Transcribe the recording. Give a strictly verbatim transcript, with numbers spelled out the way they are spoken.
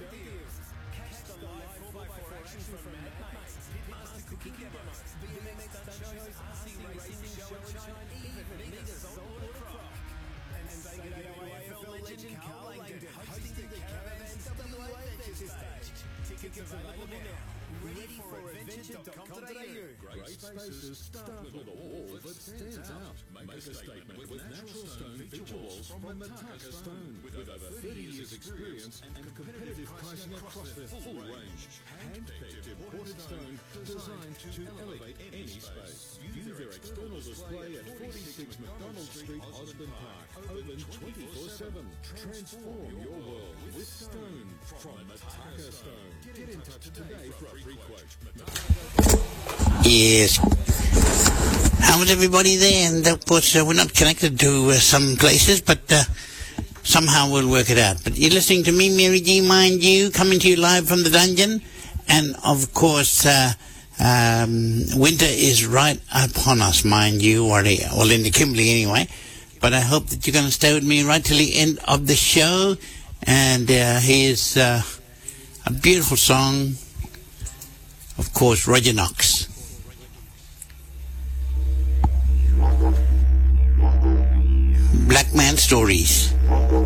Catch the live four by four action from Mad Mates, Pitmaster Cooking Demos, B M X stunt shows, R C racing show and shine, even meet a saltwater croc. And say good day to A F L legend Carl Langdon, hosting the Caravan's W A Adventure Stage. Tickets available now. Ready for adventure dot com dot a u. Great spaces start with a wall that stands out. Make a statement with natural stone feature walls from Mataka Stone. With over thirty years experience and competitive pricing across their full range. Hand-picked imported stone designed to elevate any space. View their external display at forty-six McDonald Street, Osborne Park. Open twenty-four seven. Transform your world with stone from Mataka Stone. Get in touch today for a free quote. Yes. How was everybody there? And of course, uh, we're not connected to uh, some places, but uh, somehow we'll work it out. But you're listening to me, Mary G, mind you, coming to you live from the dungeon. And of course, uh, um, winter is right upon us, mind you, or, or Linda Kimberley anyway. But I hope that you're going to stay with me right till the end of the show. And uh, here's uh, a beautiful song. Of course, Roger Knox. Black Man Stories.